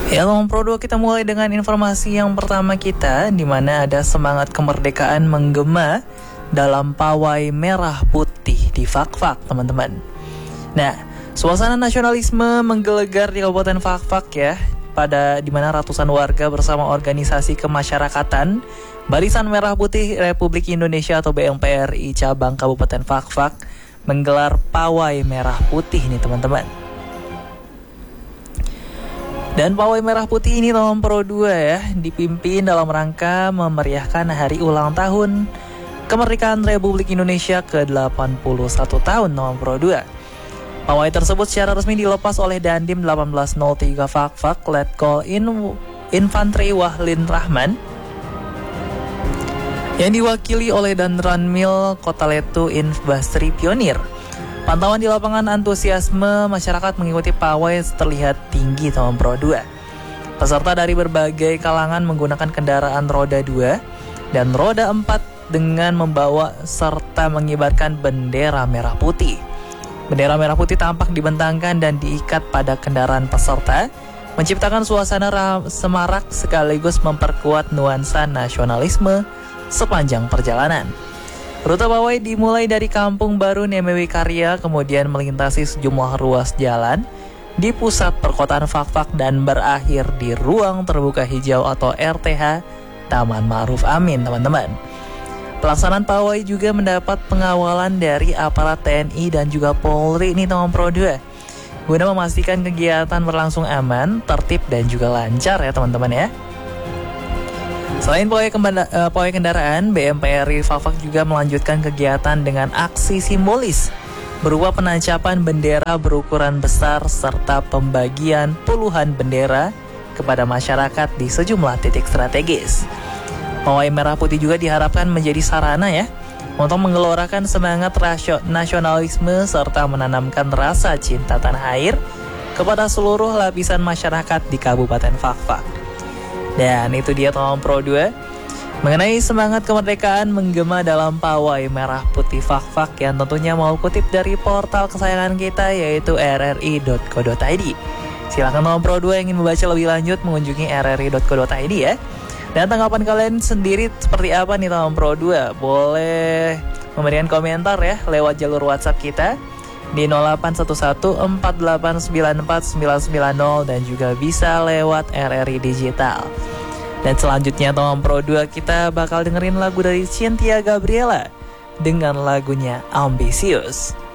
Ya, Long Pro 2 kita mulai dengan informasi yang pertama kita, di mana ada semangat kemerdekaan menggema dalam pawai merah putih di Fakfak, teman-teman. Nah, suasana nasionalisme menggelegar di Kabupaten Fakfak ya, di mana ratusan warga bersama organisasi kemasyarakatan Barisan Merah Putih Republik Indonesia atau BMPRI cabang Kabupaten Fakfak menggelar pawai merah putih nih, teman-teman. Dan pawai merah putih ini tahun Pro 2 ya, dipimpin dalam rangka memeriahkan hari ulang tahun kemerdekaan Republik Indonesia ke-81 tahun tahun Pro 2. Pawai tersebut secara resmi dilepas oleh Dandim 1803 Fakfak Letkol Infantri Wahlin Rahman yang diwakili oleh Danranmil Kota Letu Inf Bastri Pionir. Pantauan di lapangan, antusiasme masyarakat mengikuti pawai terlihat tinggi tahun Pro 2. Peserta dari berbagai kalangan menggunakan kendaraan roda 2 dan roda 4 dengan membawa serta mengibarkan bendera merah putih. Bendera merah putih tampak dibentangkan dan diikat pada kendaraan peserta, menciptakan suasana semarak sekaligus memperkuat nuansa nasionalisme sepanjang perjalanan. Rute pawai dimulai dari Kampung Baru Nemewi Karya, kemudian melintasi sejumlah ruas jalan di pusat perkotaan Fakfak dan berakhir di ruang terbuka hijau atau RTH Taman Ma'ruf Amin, teman-teman. Pelaksanaan pawai juga mendapat pengawalan dari aparat TNI dan juga Polri ini tahun Pro 2, guna memastikan kegiatan berlangsung aman, tertib dan juga lancar ya, teman-teman ya. Selain pawai kendaraan, BMPRI Fakfak juga melanjutkan kegiatan dengan aksi simbolis berupa penancapan bendera berukuran besar serta pembagian puluhan bendera kepada masyarakat di sejumlah titik strategis. Pawai merah putih juga diharapkan menjadi sarana ya untuk menggelorakan semangat nasionalisme serta menanamkan rasa cinta tanah air kepada seluruh lapisan masyarakat di Kabupaten Fakfak. Dan itu dia tahun Pro 2 mengenai semangat kemerdekaan menggema dalam pawai merah putih Fakfak yang tentunya mau kutip dari portal kesayangan kita yaitu rri.co.id. Silakan tahun Pro 2 yang ingin membaca lebih lanjut mengunjungi rri.co.id ya. Dan tanggapan kalian sendiri seperti apa nih tahun Pro 2? Boleh memberikan komentar ya lewat jalur WhatsApp kita di 081148949990 dan juga bisa lewat RRI Digital. Dan selanjutnya tahun Pro 2 kita bakal dengerin lagu dari Cynthia Gabriela dengan lagunya Ambisius.